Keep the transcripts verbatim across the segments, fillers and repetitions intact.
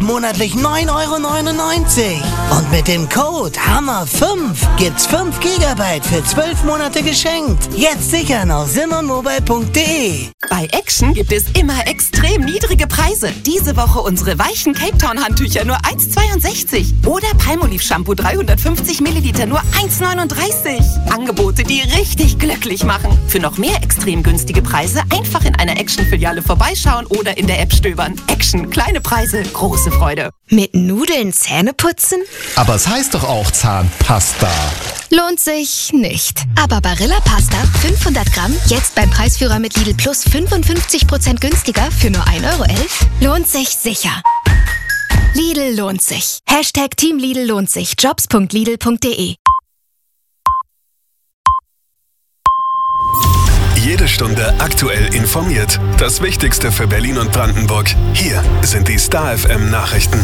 monatlich neun Euro neunundneunzig. Und mit dem Code Hammer fünf gibt's fünf Gigabyte für zwölf Monate geschenkt. Jetzt sichern auf simmermobile punkt de. Bei Action gibt es immer extrem niedrige Preise. Diese Woche unsere weichen Cape Town Handtücher nur eins Komma zweiundsechzig. Oder Palmolive Shampoo dreihundertfünfzig Milliliter nur eins Komma neununddreißig. Angebote, die richtig glücklich machen. Für noch mehr extrem günstige Preise einfach in einer Action-Filiale vorbeischauen oder in der App stöbern. Action, kleine Preise, große Freude. Mit Nudeln Zähne putzen? Aber es heißt doch auch Zahnpasta. Lohnt sich nicht. Aber Barilla Pasta fünfhundert Gramm jetzt beim Preisführer mit Lidl Plus fünfundfünfzig Prozent günstiger für nur ein Euro elf. Lohnt sich sicher. Lidl lohnt sich. Hashtag Team Lidl lohnt sich. jobs punkt lidl punkt de. Jede Stunde aktuell informiert. Das Wichtigste für Berlin und Brandenburg. Hier sind die Star F M Nachrichten.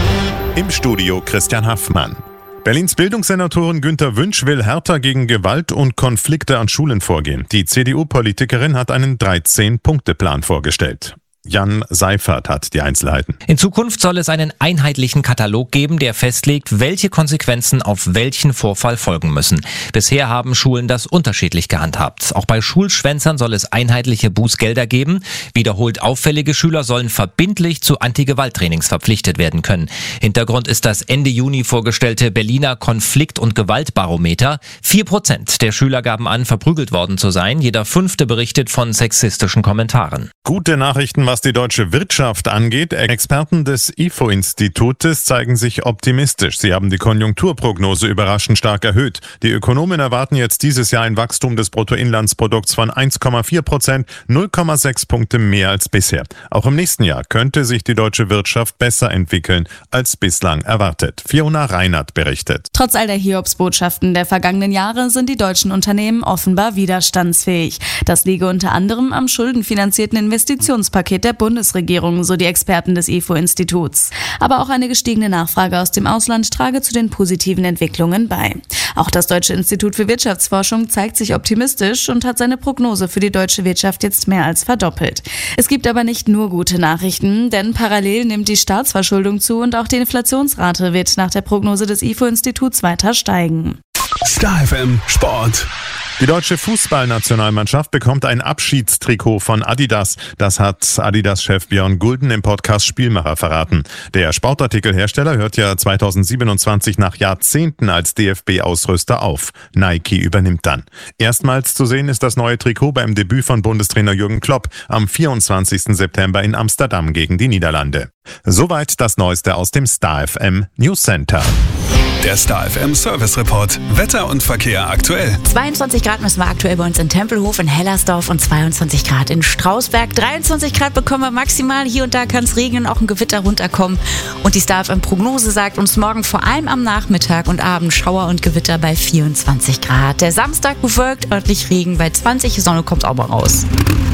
Im Studio Christian Haffmann. Berlins Bildungssenatorin Günter Wünsch will härter gegen Gewalt und Konflikte an Schulen vorgehen. Die C D U-Politikerin hat einen dreizehn-Punkte-Plan vorgestellt. Jan Seifert hat die Einzelheiten. In Zukunft soll es einen einheitlichen Katalog geben, der festlegt, welche Konsequenzen auf welchen Vorfall folgen müssen. Bisher haben Schulen das unterschiedlich gehandhabt. Auch bei Schulschwänzern soll es einheitliche Bußgelder geben. Wiederholt auffällige Schüler sollen verbindlich zu Anti-Gewalt-Trainings verpflichtet werden können. Hintergrund ist das Ende Juni vorgestellte Berliner Konflikt- und Gewaltbarometer. Vier Prozent der Schüler gaben an, verprügelt worden zu sein. Jeder Fünfte berichtet von sexistischen Kommentaren. Gute Nachrichten, was die deutsche Wirtschaft angeht. Experten des I F O-Institutes zeigen sich optimistisch. Sie haben die Konjunkturprognose überraschend stark erhöht. Die Ökonomen erwarten jetzt dieses Jahr ein Wachstum des Bruttoinlandsprodukts von eins Komma vier Prozent, null Komma sechs Punkte mehr als bisher. Auch im nächsten Jahr könnte sich die deutsche Wirtschaft besser entwickeln als bislang erwartet. Fiona Reinhardt berichtet. Trotz all der Hiobsbotschaften der vergangenen Jahre sind die deutschen Unternehmen offenbar widerstandsfähig. Das liege unter anderem am schuldenfinanzierten Investitionspaket der Bundesregierung, so die Experten des I F O-Instituts. Aber auch eine gestiegene Nachfrage aus dem Ausland trage zu den positiven Entwicklungen bei. Auch das Deutsche Institut für Wirtschaftsforschung zeigt sich optimistisch und hat seine Prognose für die deutsche Wirtschaft jetzt mehr als verdoppelt. Es gibt aber nicht nur gute Nachrichten, denn parallel nimmt die Staatsverschuldung zu und auch die Inflationsrate wird nach der Prognose des I F O-Instituts weiter steigen. Star F M Sport. Die deutsche Fußballnationalmannschaft bekommt ein Abschiedstrikot von Adidas. Das hat Adidas-Chef Björn Gulden im Podcast Spielmacher verraten. Der Sportartikelhersteller hört ja zweitausendsiebenundzwanzig nach Jahrzehnten als D F B-Ausrüster auf. Nike übernimmt dann. Erstmals zu sehen ist das neue Trikot beim Debüt von Bundestrainer Jürgen Klopp am vierundzwanzigsten September in Amsterdam gegen die Niederlande. Soweit das Neueste aus dem Star F M News Center. Der Star F M Service Report. Wetter und Verkehr aktuell. zweiundzwanzig Grad messen wir aktuell bei uns in Tempelhof, in Hellersdorf und zweiundzwanzig Grad in Strausberg. dreiundzwanzig Grad bekommen wir maximal. Hier und da kann es regnen, auch ein Gewitter runterkommen. Und die Star F M Prognose sagt uns morgen vor allem am Nachmittag und Abend Schauer und Gewitter bei vierundzwanzig Grad. Der Samstag bewölkt, örtlich Regen bei zwanzig. Die Sonne kommt auch mal raus.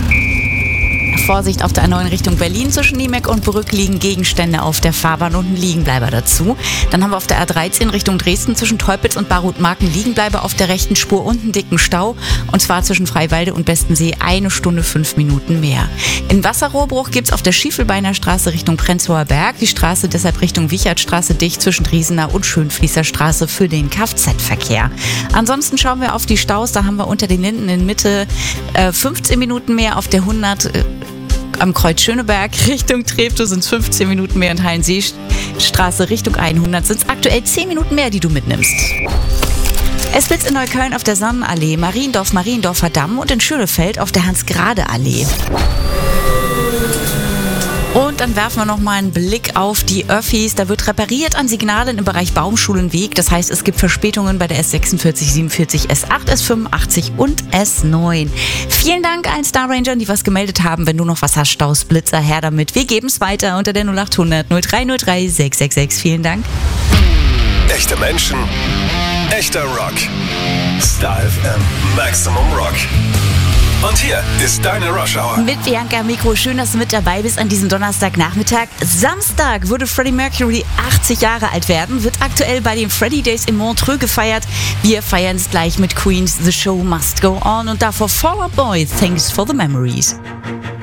Vorsicht auf der A neun Richtung Berlin. Zwischen Niemek und Brück liegen Gegenstände auf der Fahrbahn und ein Liegenbleiber dazu. Dann haben wir auf der A dreizehn Richtung Dresden zwischen Teupitz und Barut-Marken Liegenbleiber auf der rechten Spur und einen dicken Stau. Und zwar zwischen Freiwalde und Bestensee eine Stunde fünf Minuten mehr. In Wasserrohrbruch gibt es auf der Schiefelbeiner Straße Richtung Prenzlauer Berg die Straße deshalb Richtung Wichertstraße dicht zwischen Driesener und Schönfließer Straße für den Kfz-Verkehr. Ansonsten schauen wir auf die Staus. Da haben wir unter den Linden in Mitte äh, fünfzehn Minuten mehr, auf der hundert äh, am Kreuz Schöneberg Richtung Treptow sind es fünfzehn Minuten mehr und Hallenseestraße Richtung hundert sind es aktuell zehn Minuten mehr, die du mitnimmst. Es blitzt in Neukölln auf der Sonnenallee, Mariendorf, Mariendorfer Damm und in Schönefeld auf der Hans-Grade-Allee. Und dann werfen wir noch mal einen Blick auf die Öffis. Da wird repariert an Signalen im Bereich Baumschulenweg. Das heißt, es gibt Verspätungen bei der S sechsundvierzig, siebenundvierzig, S acht, S fünfundachtzig und S neun. Vielen Dank allen Star Rangern, die was gemeldet haben. Wenn du noch was hast, Staus, Blitzer, her damit. Wir geben es weiter unter der null acht hundert null drei null drei sechs sechs sechs. Vielen Dank. Echte Menschen, echter Rock. Star F M Maximum Rock. Und hier ist deine Rush Hour. Mit Bianca Mikro, schön, dass du mit dabei bist an diesem Donnerstagnachmittag. Samstag würde Freddie Mercury achtzig Jahre alt werden, wird aktuell bei den Freddie Days in Montreux gefeiert. Wir feiern es gleich mit Queen's The Show Must Go On und davor Fall Out Boy, Thanks for the Memories.